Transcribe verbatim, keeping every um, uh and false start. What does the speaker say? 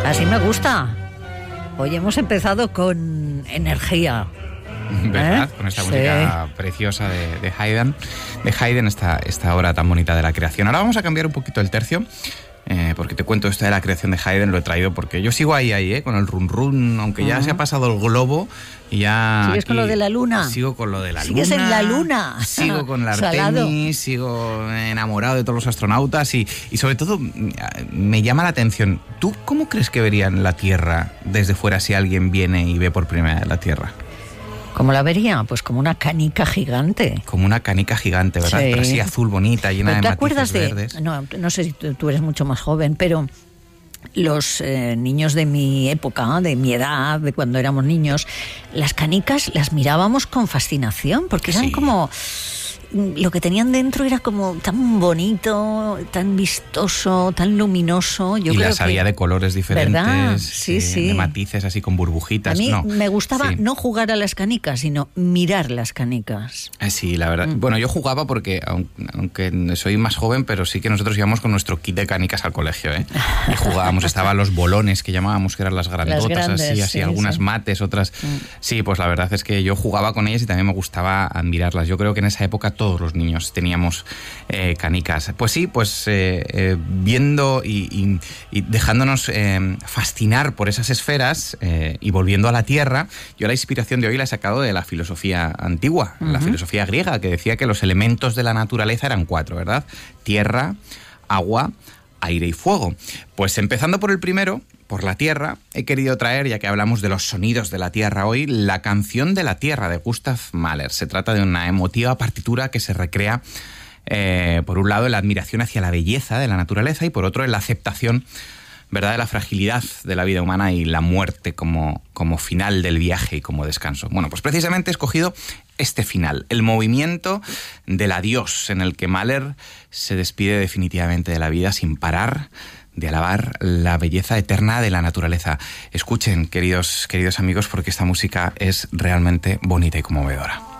Así me gusta. Hoy hemos empezado con energía. ¿Verdad? ¿Eh? Con esta Sí. música preciosa de, de Haydn, de Haydn, esta, esta obra tan bonita de la creación. Ahora vamos a cambiar un poquito el tercio, eh, porque te cuento esto de la creación de Haydn, lo he traído porque yo sigo ahí, ahí, eh, con el run run, aunque ya uh-huh. se ha pasado el globo y ya... ¿Sigues con lo de la luna? Sigo con lo de la ¿Sigues luna. en la luna? Sigo con la Artemis, sigo enamorado de todos los astronautas y, y sobre todo me llama la atención, ¿tú cómo crees que verían la Tierra desde fuera si alguien viene y ve por primera vez la Tierra? ¿Cómo la vería? Pues como una canica gigante. Como una canica gigante, ¿verdad? Sí. Pero así azul, bonita, llena de ¿Te matices acuerdas de, verdes. No, no sé si tú, tú eres mucho más joven, pero los eh, niños de mi época, de mi edad, de cuando éramos niños, las canicas las mirábamos con fascinación, porque eran sí. como... Lo que tenían dentro era como tan bonito, tan vistoso, tan luminoso. Yo y creo las que, había de colores diferentes, ¿verdad? Sí, eh, sí. de matices así con burbujitas. A mí no, me gustaba sí. no jugar a las canicas, sino mirar las canicas. Eh, sí, la verdad. Mm. Bueno, yo jugaba porque, aunque soy más joven, pero sí que nosotros íbamos con nuestro kit de canicas al colegio, ¿eh? Y jugábamos, estaban los bolones que llamábamos, que eran las grandotas, las grandes, así, así, sí, algunas sí. mates, otras... Mm. Sí, pues la verdad es que yo jugaba con ellas y también me gustaba admirarlas. Yo creo que en esa época todos los niños teníamos eh, canicas. Pues sí, pues eh, eh, viendo y, y, y dejándonos eh, fascinar por esas esferas eh, y volviendo a la Tierra, yo la inspiración de hoy la he sacado de la filosofía antigua, uh-huh. la filosofía griega, que decía que los elementos de la naturaleza eran cuatro, ¿verdad? Tierra, agua, aire y fuego. Pues empezando por el primero, por la Tierra, he querido traer, ya que hablamos de los sonidos de la Tierra hoy, la canción de la Tierra de Gustav Mahler. Se trata de una emotiva partitura que se recrea, eh, por un lado, en la admiración hacia la belleza de la naturaleza y por otro, en la aceptación, ¿verdad?, de la fragilidad de la vida humana y la muerte como, como final del viaje y como descanso. Bueno, pues precisamente he escogido este final, el movimiento del adiós, en el que Mahler se despide definitivamente de la vida sin parar de alabar la belleza eterna de la naturaleza. Escuchen, queridos, queridos amigos, porque esta música es realmente bonita y conmovedora.